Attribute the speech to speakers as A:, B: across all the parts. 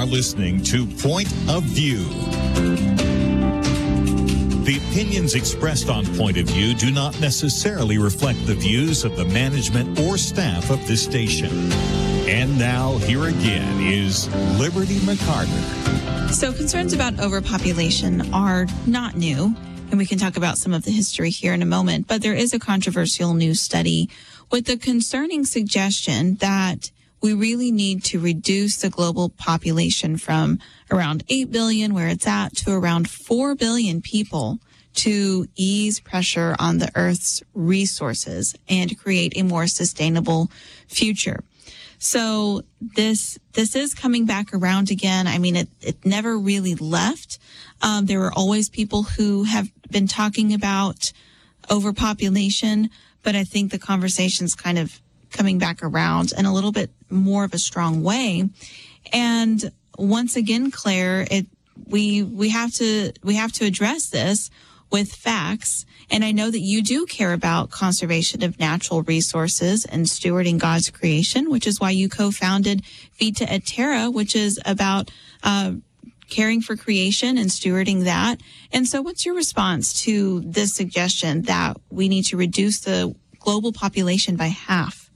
A: listening to Point of View. The opinions expressed on Point of View do not necessarily reflect the views of the management or staff of this station. And now, here again is Liberty McCarter.
B: So concerns about overpopulation are not new, and we can talk about some of the history here in a moment, but there is a controversial new study with the concerning suggestion that we really need to reduce the global population from around 8 billion, where it's at, to around 4 billion people to ease pressure on the Earth's resources and create a more sustainable future. So this is coming back around again. I mean, it never really left. There were always people who have been talking about overpopulation, but I think the conversation's kind of coming back around in a little bit more of a strong way. And once again, Claire, we have to address this with facts. And I know that you do care about conservation of natural resources and stewarding God's creation, which is why you co-founded Vita et Terra, which is about caring for creation and stewarding that. And so what's your response to this suggestion that we need to reduce the global population by half?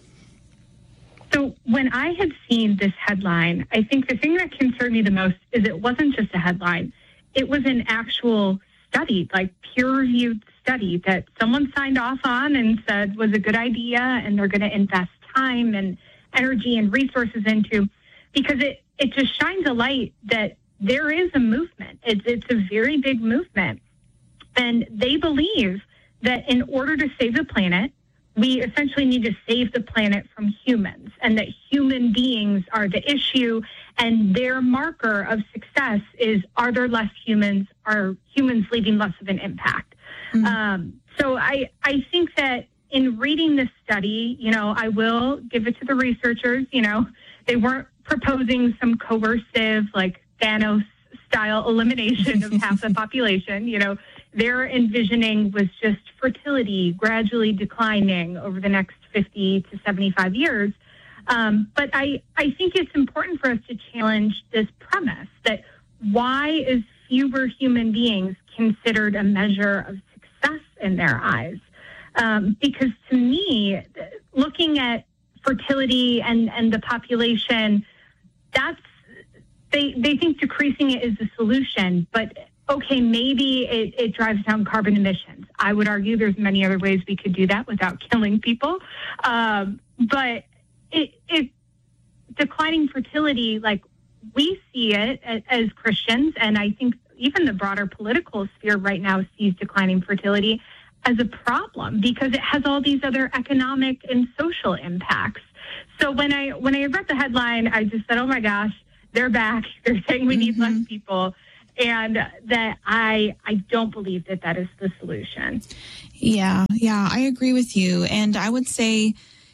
C: So when I had seen this headline, I think the thing that concerned me the most is it wasn't just a headline. It was an actual study, like peer-reviewed study that someone signed off on and said was a good idea and they're going to invest time and energy and resources into, because it just shines a light that there is a movement. It's a very big movement. And they believe that in order to save the planet, we essentially need to save the planet from humans, and that human beings are the issue, and their marker of success is, are there less humans? Are humans leaving less of an impact? Mm-hmm. So I think that in reading this study, I will give it to the researchers, they weren't proposing some coercive, like Thanos-style elimination of half the population, Their envisioning was just fertility gradually declining over the next 50 to 75 years. But I think it's important for us to challenge this premise that why is fewer human beings considered a measure of success in their eyes? Because to me, looking at fertility and the population, they think decreasing it is the solution, but okay, maybe it drives down carbon emissions. I would argue there's many other ways we could do that without killing people. But it declining fertility, like we see it as Christians, and I think even the broader political sphere right now sees declining fertility as a problem because it has all these other economic and social impacts. So when I read the headline, I just said, oh my gosh, they're back. They're saying we need less people. And that I don't believe that is the solution.
B: Yeah, I agree with you. And I would say,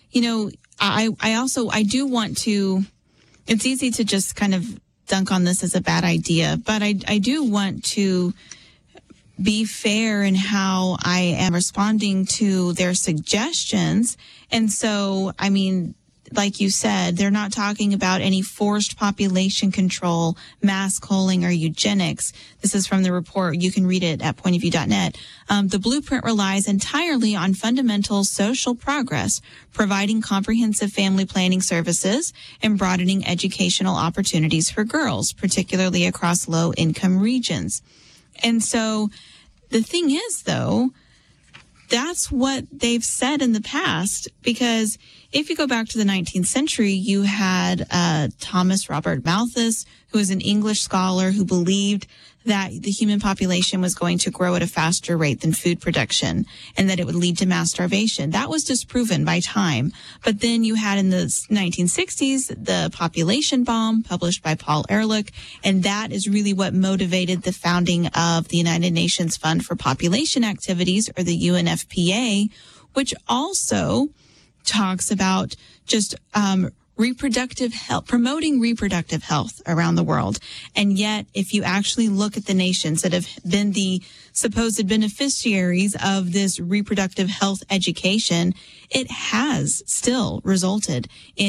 B: I do want to, it's easy to just kind of dunk on this as a bad idea, but I do want to be fair in how I am responding to their suggestions. And so, like you said, they're not talking about any forced population control, mass culling, or eugenics. This is from the report. You can read it at pointofview.net. The blueprint relies entirely on fundamental social progress, providing comprehensive family planning services and broadening educational opportunities for girls, particularly across low-income regions. And so the thing is, though, that's what they've said in the past, because if you go back to the 19th century, you had Thomas Robert Malthus, who was an English scholar who believed that the human population was going to grow at a faster rate than food production and that it would lead to mass starvation. That was disproven by time. But then you had in the 1960s the population bomb published by Paul Ehrlich, and that is really what motivated the founding of the United Nations Fund for Population Activities, or the UNFPA, which also talks about just reproductive health, promoting reproductive health around the world. And yet, if you actually look at the nations that have been the supposed beneficiaries of this reproductive health education, it has still resulted in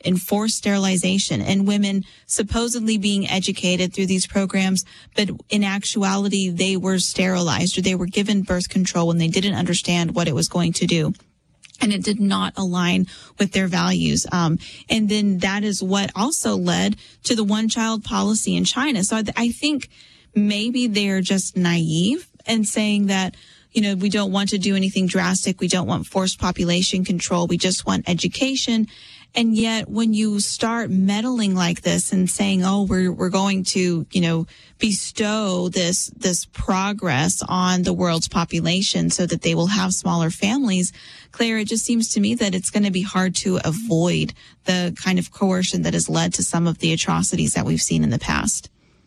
B: enforced sterilization and women supposedly being educated through these programs, but in actuality, they were sterilized or they were given birth control when they didn't understand what it was going to do. And it did not align with their values. And then that is what also led to the one-child policy in China. So I think maybe they're just naive and saying that, we don't want to do anything drastic. We don't want forced population control. We just want education. And yet when you start meddling like this and saying, oh, we're going to, bestow this progress on the world's population so that they will have smaller families, Claire, it just seems to me that it's going to be hard to avoid the kind of coercion that has led to some of the atrocities that we've seen in the past.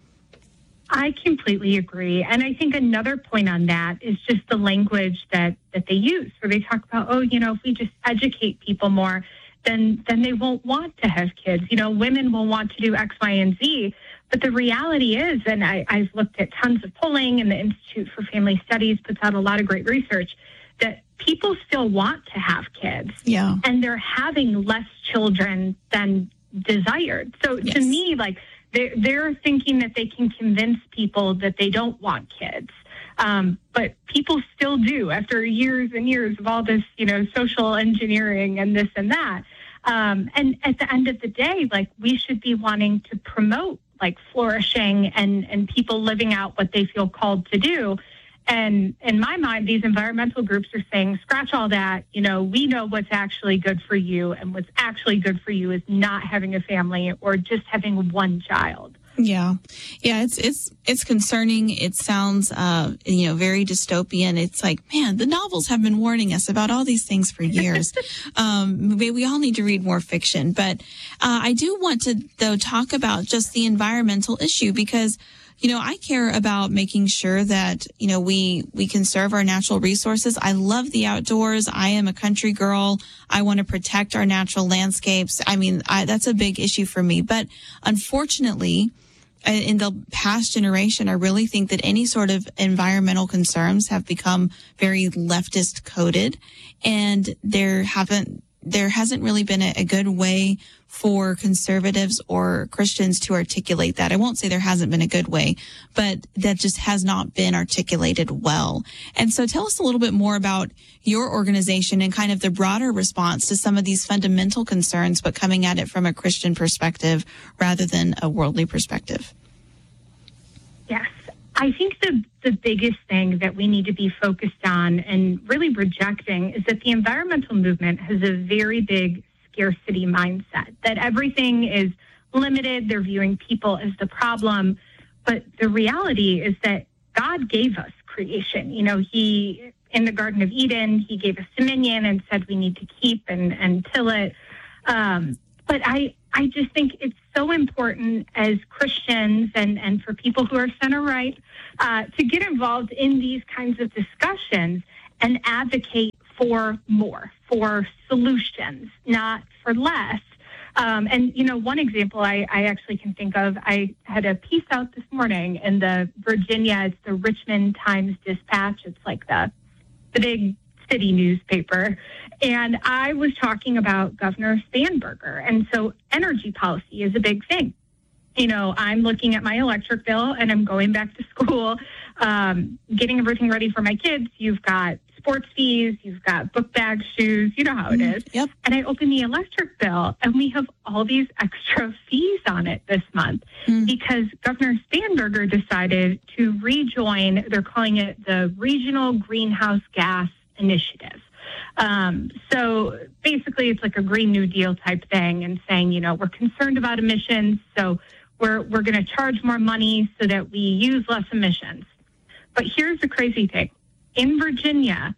C: I completely agree. And I think another point on that is just the language that they use, where they talk about, if we just educate people more, then they won't want to have kids. Women will want to do X, Y, and Z. But the reality is, and I've looked at tons of polling, and the Institute for Family Studies puts out a lot of great research, that people still want to have kids.
B: Yeah.
C: And they're having less children than desired. So
B: Yes.
C: to me, they're thinking that they can convince people that they don't want kids. But people still do after years and years of all this, social engineering and this and that. And at the end of the day, we should be wanting to promote flourishing and people living out what they feel called to do. And in my mind, these environmental groups are saying, scratch all that. We know what's actually good for you. And what's actually good for you is not having a family or just having one child.
B: Yeah. It's concerning. It sounds, very dystopian. It's like, man, the novels have been warning us about all these things for years. We all need to read more fiction. But I do want to, though, talk about just the environmental issue because, I care about making sure that, we conserve our natural resources. I love the outdoors. I am a country girl. I want to protect our natural landscapes. That's a big issue for me. But unfortunately, in the past generation, I really think that any sort of environmental concerns have become very leftist coded, and there hasn't really been a good way for conservatives or Christians to articulate that. I won't say there hasn't been a good way, but that just has not been articulated well. And so tell us a little bit more about your organization and kind of the broader response to some of these fundamental concerns, but coming at it from a Christian perspective rather than a worldly perspective.
C: Yes. I think the biggest thing that we need to be focused on and really rejecting is that the environmental movement has a very big scarcity mindset, that everything is limited. They're viewing people as the problem. But the reality is that God gave us creation. He, in the Garden of Eden, he gave us dominion and said we need to keep and till it. But I just think it's so important as Christians and for people who are center right to get involved in these kinds of discussions and advocate for more, for solutions, not for less. And one example I actually can think of, I had a piece out this morning in the Virginia, it's the Richmond Times-Dispatch. It's like the big city newspaper. And I was talking about Governor Spanberger. And so energy policy is a big thing. I'm looking at my electric bill and I'm going back to school, getting everything ready for my kids. You've got sports fees, you've got book bags, shoes, you know how it is.
B: Yep.
C: And I open the electric bill and we have all these extra fees on it this month because Governor Spanberger decided to rejoin, they're calling it the Regional Greenhouse Gas Initiative. So basically it's like a Green New Deal type thing and saying, we're concerned about emissions, so we're going to charge more money so that we use less emissions. But here's the crazy thing. In Virginia,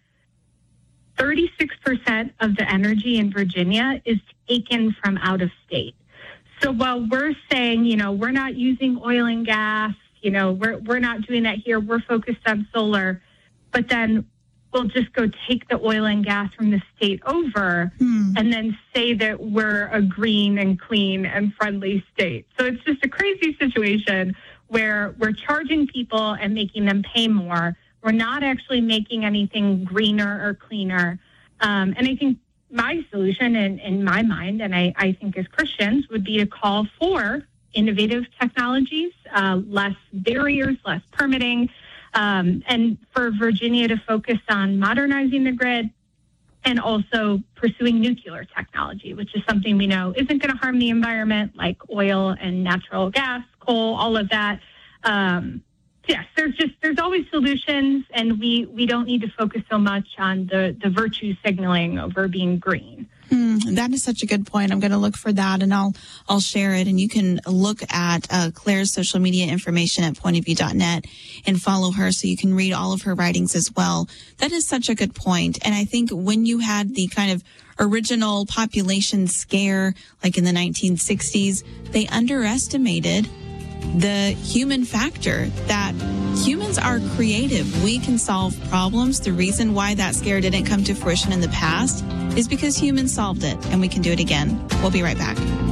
C: 36% of the energy in Virginia is taken from out of state. So while we're saying, we're not using oil and gas, we're not doing that here, we're focused on solar, but then we'll just go take the oil and gas from the state over and then say that we're a green and clean and friendly state. So it's just a crazy situation where we're charging people and making them pay more. We're not actually making anything greener or cleaner. And I think my solution in my mind, and I think as Christians, would be to call for innovative technologies, less barriers, less permitting, and for Virginia to focus on modernizing the grid and also pursuing nuclear technology, which is something we know isn't going to harm the environment, like oil and natural gas, coal, all of that. Yes, there's always solutions, and we don't need to focus so much on the virtue signaling over being green.
B: That is such a good point. I'm going to look for that, and I'll share it. And you can look at Claire's social media information at pointofview.net and follow her so you can read all of her writings as well. That is such a good point. And I think when you had the kind of original population scare, like in the 1960s, they underestimated the human factor, that humans are creative. We can solve problems. The reason why that scare didn't come to fruition in the past is because humans solved it, and we can do it again. We'll be right back.